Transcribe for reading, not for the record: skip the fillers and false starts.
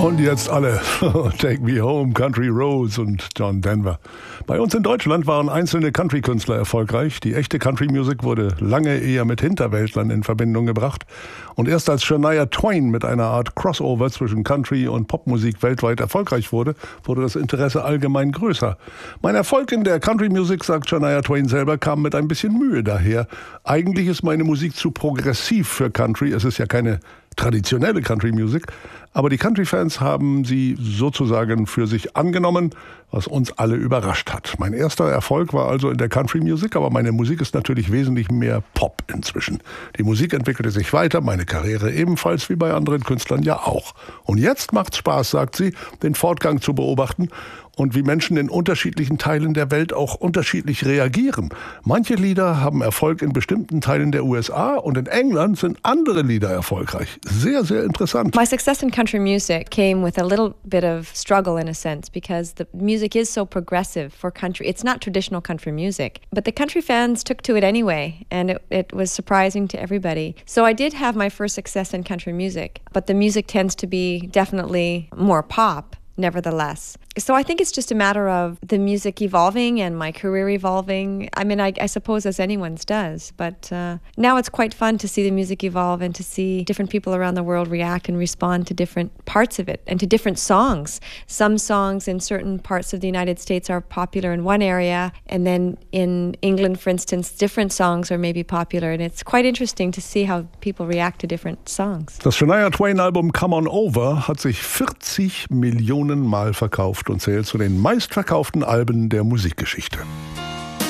Und jetzt alle Take Me Home, Country Roads und John Denver. Bei uns in Deutschland waren einzelne Country-Künstler erfolgreich. Die echte Country-Musik wurde lange eher mit Hinterwäldlern in Verbindung gebracht. Und erst als Shania Twain mit einer Art Crossover zwischen Country und Popmusik weltweit erfolgreich wurde, wurde das Interesse allgemein größer. Mein Erfolg in der Country-Musik, sagt Shania Twain selber, kam mit ein bisschen Mühe daher. Eigentlich ist meine Musik zu progressiv für Country. Es ist ja keine traditionelle Country-Musik, aber die Country-Fans haben sie sozusagen für sich angenommen, was uns alle überrascht hat. Mein erster Erfolg war also in der Country-Musik, aber meine Musik ist natürlich wesentlich mehr Pop inzwischen. Die Musik entwickelte sich weiter, meine Karriere ebenfalls, wie bei anderen Künstlern ja auch. Und jetzt macht's Spaß, sagt sie, den Fortgang zu beobachten und wie Menschen in unterschiedlichen Teilen der Welt auch unterschiedlich reagieren. Manche Lieder haben Erfolg in bestimmten Teilen der USA und in England sind andere Lieder erfolgreich. Sehr, sehr interessant. My success in country music came with a little bit of struggle in a sense because the music is so progressive for country. It's not traditional country music, but the country fans took to it anyway, and it was surprising to everybody. So I did have my first success in country music, but the music tends to be definitely more pop, nevertheless. So I think it's just a matter of the music evolving and my career evolving. I mean, I suppose as anyone's does, but now it's quite fun to see the music evolve and to see different people around the world react and respond to different parts of it and to different songs. Some songs in certain parts of the United States are popular in one area, and then in England, for instance, different songs are maybe popular, and it's quite interesting to see how people react to different songs. Das Shania Twain-Album Come On Over hat sich 40 Millionen Mal verkauft und zählt zu den meistverkauften Alben der Musikgeschichte.